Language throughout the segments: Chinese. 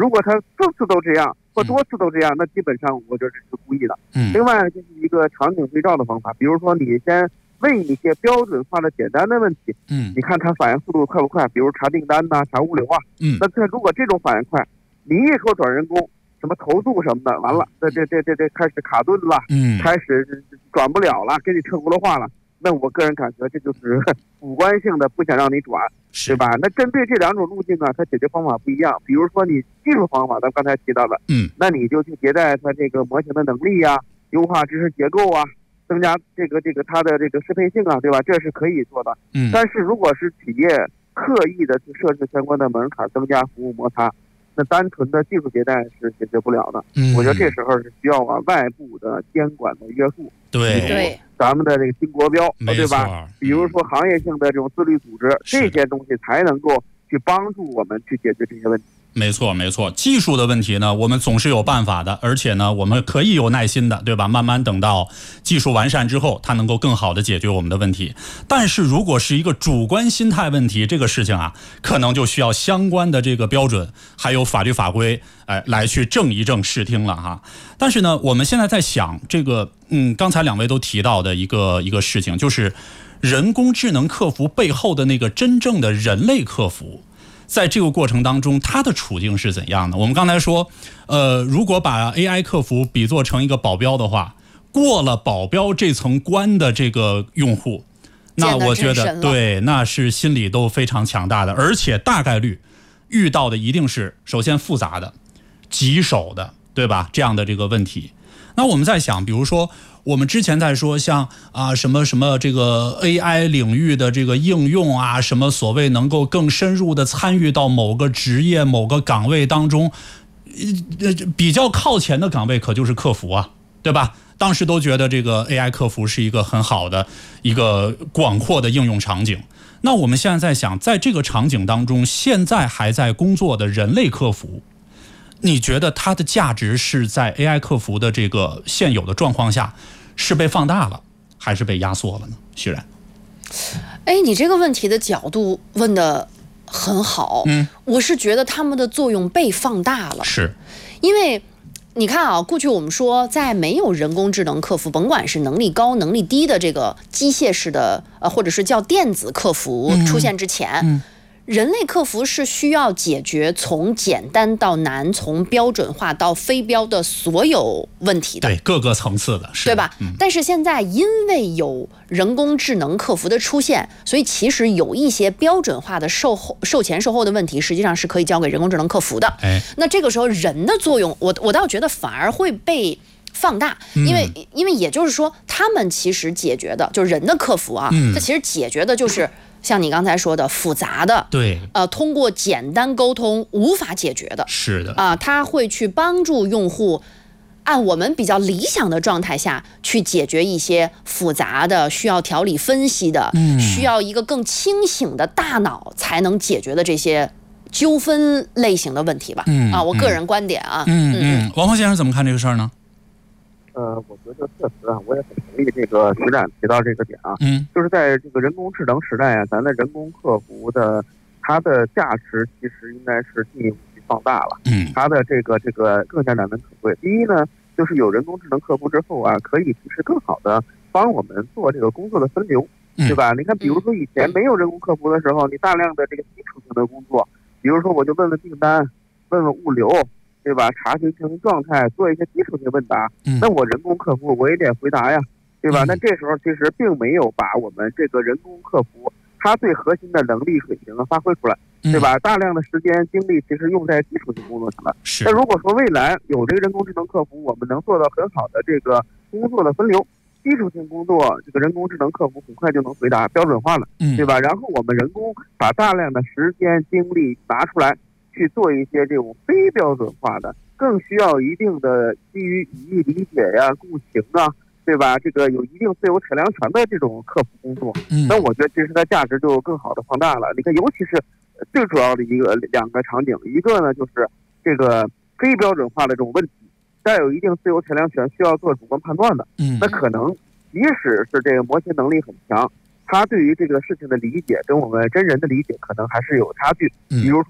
如果他4次都这样或多次都这样，那基本上我觉得是故意的。另外就是一个场景对照的方法，比如说你先问一些标准化的简单的问题，你看他反应速度快不快，比如查订单呐、查物流啊，那他如果这种反应快，你一说转人工，什么投诉什么的，完了，这开始卡顿了，开始转不了了，给你车轱辘话了。那我个人感觉这就是主观性的不想让你转，对吧？那针对这2种路径啊，它解决方法不一样。比如说你技术方法，咱刚才提到的，那你就去迭代它这个模型的能力啊，优化知识结构啊，增加这个它的这个适配性啊，对吧？这是可以做的。但是如果是企业刻意的去设置相关的门槛，增加服务摩擦，那单纯的技术迭代是解决不了的。我觉得这时候是需要外部的监管的约束。 对， 咱们的这个新国标，对吧？比如说行业性的这种自律组织，这些东西才能够去帮助我们去解决这些问题。 没错，技术的问题呢，我们总是有办法的，而且呢，我们可以有耐心的，对吧？慢慢等到技术完善之后，它能够更好的解决我们的问题。但是如果是一个主观心态问题，这个事情啊，可能就需要相关的这个标准，还有法律法规，来去正一正视听了哈。但是呢，我们现在在想这个，刚才2位都提到的一个事情，就是人工智能客服背后的那个真正的人类客服。在这个过程当中，他的处境是怎样的？我们刚才说，如果把 AI 客服比作成一个保镖的话，过了保镖这层关的这个用户，那我觉得对，那是心理都非常强大的，而且大概率遇到的一定是首先复杂的、棘手的，对吧？这样的这个问题。那我们在想，比如说我们之前在说像什么这个 AI 领域的这个应用啊，什么所谓能够更深入的参与到某个职业某个岗位当中，比较靠前的岗位可就是客服啊，对吧？当时都觉得这个 AI 客服是一个很好的一个广阔的应用场景。那我们现在在想，在这个场景当中，现在还在工作的人类客服，你觉得它的价值是在 AI 客服的这个现有的状况下是被放大了还是被压缩了呢？徐然， 你这个问题的角度问得很好。我是觉得他们的作用被放大了， 是因为你看啊，过去我们说在没有人工智能客服，甭管是能力高能力低的这个机械式的或者是叫电子客服出现之前，人类客服是需要解决从简单到难，从标准化到非标的所有问题的， 对，各个层次的， 对吧？但是现在因为有人工智能客服的出现，所以其实有一些标准化的售前售后的问题，实际上是可以交给人工智能客服的。那这个时候人的作用，我倒觉得反而会被放大，因为也就是说，他们其实解决的就是人的客服啊，它其实解决的就是像你刚才说的复杂的， 对， 通过简单沟通无法解决的， 是的， 它会去帮助用户按我们比较理想的状态下去解决一些复杂的、需要条理分析的、需要一个更清醒的大脑才能解决的这些纠纷类型的问题吧。我个人观点啊。 王峰先生怎么看这个事儿呢？ 我觉得确实啊，我也很同意这个徐冉提到这个点啊。就是在这个人工智能时代啊，咱的人工客服的它的价值其实应该是进一步去放大了。它的这个更加难能可贵。第一呢，就是有人工智能客服之后啊，可以其实更好的帮我们做这个工作的分流，对吧？你看，比如说以前没有人工客服的时候，你大量的这个基础性的工作，比如说我就问问订单，问问物流，对吧？查询经营状态，做一些基础性问答，那我人工客服我也得回答呀，对吧？那这时候其实并没有把我们这个人工客服它最核心的能力水平发挥出来，对吧？大量的时间精力其实用在基础性工作上了。那如果说未来有这个人工智能客服，我们能做到很好的这个工作的分流，基础性工作这个人工智能客服很快就能回答，标准化了，对吧？然后我们人工把大量的时间精力拿出来去做一些这种非标准化的，更需要一定的基于语义理解呀、共情啊，对吧？这个有一定自由裁量权的这种客服工作，那我觉得其实它价值就更好的放大了。你看，尤其是最主要的两个场景，一个呢就是这个非标准化的这种问题，带有一定自由裁量权，需要做主观判断的，那可能即使是这个模型能力很强，它对于这个事情的理解跟我们真人的理解可能还是有差距。比如说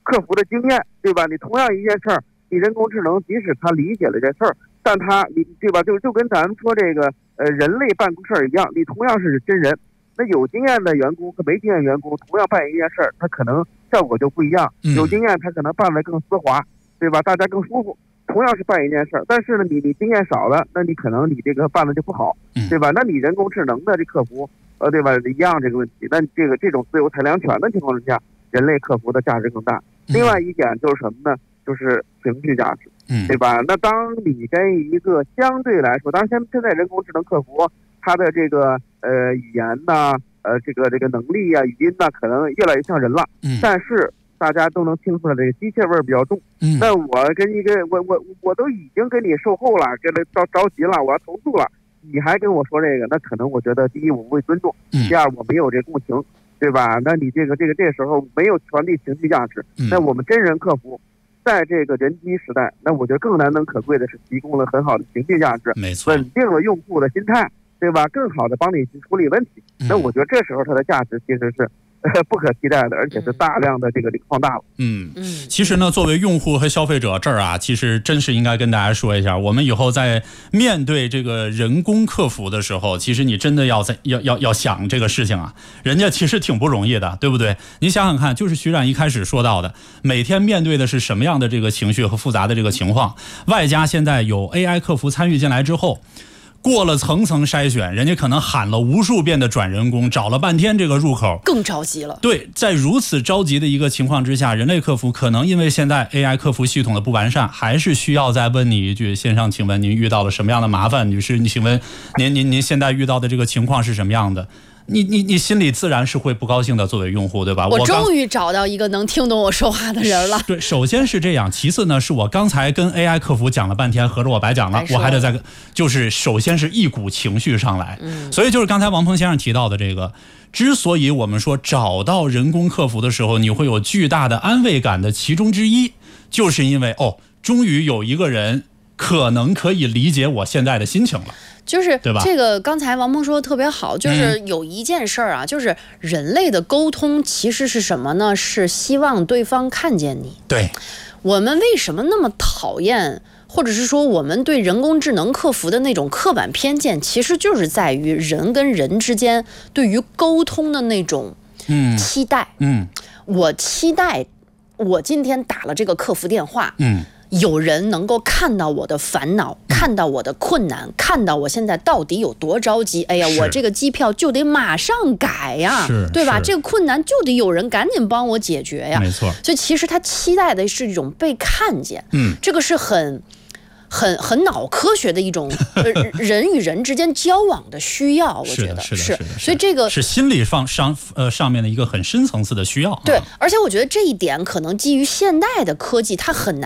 客服的经验，对吧？你同样一件事儿，你人工智能即使他理解了这事儿，但你对吧？就跟咱们说这个人类办公事儿一样，你同样是真人，那有经验的员工和没经验员工同样办一件事儿，他可能效果就不一样。有经验他可能办得更丝滑，对吧？大家更舒服。同样是办一件事儿，但是呢，你经验少了，那你可能你这个办的就不好，对吧？那你人工智能的这客服，对吧？一样这个问题，那这种自由裁量权的情况之下，人类客服的价值更大。另外一点就是什么呢？就是情绪价值，对吧？那当你跟一个相对来说，当然现在人工智能客服它的这个语言呐，这个能力啊，语音呐，可能越来越像人了，但是大家都能听出来这个机械味儿比较重。那我跟一个我都已经跟你售后了，跟他着急了，我要投诉了，你还跟我说这个，那可能我觉得第一我不会尊重，第二我没有这共情，对吧？那你这时候没有传递情绪价值，那我们真人客服在这个人机时代，那我觉得更难能可贵的是提供了很好的情绪价值， 没错， 稳定了用户的心态，对吧？更好的帮你去处理问题。那我觉得这时候它的价值其实是不可替代的，而且是大量的这个放大了。 其实呢，作为用户和消费者这儿啊，其实真是应该跟大家说一下，我们以后在面对这个人工客服的时候，其实你真的要想这个事情啊，人家其实挺不容易的，对不对？你想想看，就是徐冉一开始说到的，每天面对的是什么样的这个情绪和复杂的这个情况，外加现在有 AI 客服参与进来之后。过了层层筛选，人家可能喊了无数遍的转人工，找了半天这个入口， 更着急了。 对，在如此着急的一个情况之下，人类客服可能因为现在 AI 客服系统的不完善，还是需要再问你一句：线上请问您遇到了什么样的麻烦？女士，请问您现在遇到的这个情况是什么样的？你心里自然是会不高兴的，作为用户，对吧？ 我终于找到一个能听懂我说话的人了。 对，首先是这样，其次呢，是我刚才跟 AI 客服讲了半天，合着我白讲了，我还得就是首先是一股情绪上来。所以就是刚才王鹏先生提到的这个，之所以我们说找到人工客服的时候，你会有巨大的安慰感的其中之一，就是因为终于有一个人可能可以理解我现在的心情了。 就是这个，刚才王鹏说的特别好，就是有一件事儿啊，就是人类的沟通其实是什么呢？是希望对方看见你。 对， 我们为什么那么讨厌，或者是说我们对人工智能客服的那种刻板偏见，其实就是在于人跟人之间对于沟通的那种期待。我期待我今天打了这个客服电话，有人能够看到我的烦恼，看到我的困难，看到我现在到底有多着急。哎呀，我这个机票就得马上改呀，对吧？这个困难就得有人赶紧帮我解决呀。 没错。 所以其实他期待的是一种被看见，这个是很脑科学的一种人与人之间交往的需要，我觉得是。所以这个是心理上面的一个很深层次的需要。 对，而且我觉得这一点可能基于现代的科技，它很难